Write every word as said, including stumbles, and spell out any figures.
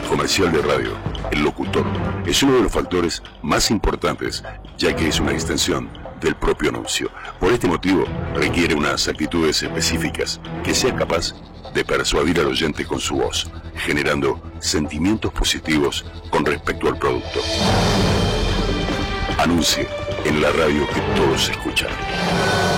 comercial de radio, el locutor, es uno de los factores más importantes, ya que es una extensión del propio anuncio. Por este motivo, requiere unas actitudes específicas, que sea capaz de persuadir al oyente con su voz, generando sentimientos positivos con respecto al producto. Anuncie en la radio que todos escuchan.